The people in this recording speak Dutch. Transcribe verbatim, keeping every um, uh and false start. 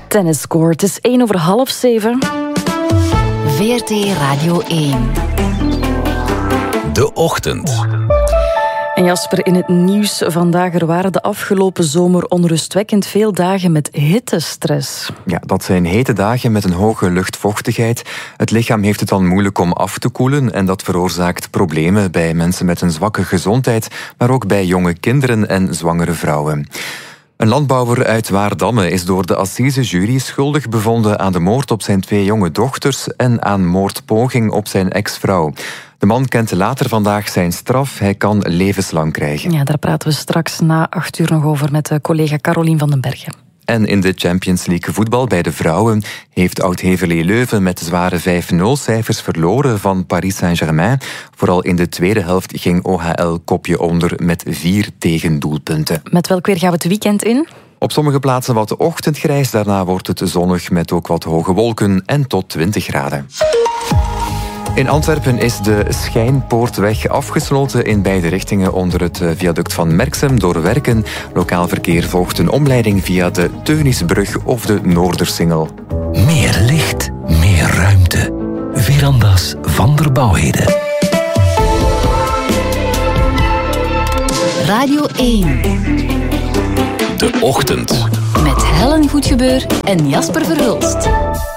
Tennisscore. Het is één over half zeven. V R T Radio één. De Ochtend. En Jasper, in het nieuws vandaag, er waren de afgelopen zomer onrustwekkend veel dagen met hittestress. Ja, dat zijn hete dagen met een hoge luchtvochtigheid. Het lichaam heeft het dan moeilijk om af te koelen en dat veroorzaakt problemen bij mensen met een zwakke gezondheid, maar ook bij jonge kinderen en zwangere vrouwen. Een landbouwer uit Waardamme is door de assisejury schuldig bevonden aan de moord op zijn twee jonge dochters en aan moordpoging op zijn ex-vrouw. De man kent later vandaag zijn straf. Hij kan levenslang krijgen. Ja, daar praten we straks na acht uur nog over met collega Carolien van den Bergen. En in de Champions League voetbal bij de vrouwen heeft Oud-Heverlee Leuven met zware vijf nul cijfers verloren van Paris Saint-Germain. Vooral in de tweede helft ging O H L kopje onder met vier tegendoelpunten. Met welk weer gaan we het weekend in? Op sommige plaatsen wat ochtendgrijs, daarna wordt het zonnig met ook wat hoge wolken en tot twintig graden. In Antwerpen is de Schijnpoortweg afgesloten in beide richtingen onder het viaduct van Merksem door werken. Lokaal verkeer volgt een omleiding via de Teunisbrug of de Noordersingel. Meer licht, meer ruimte. Veranda's van der Bouwheden. Radio één. De Ochtend. Met Helen Goedgebeur en Jasper Verhulst.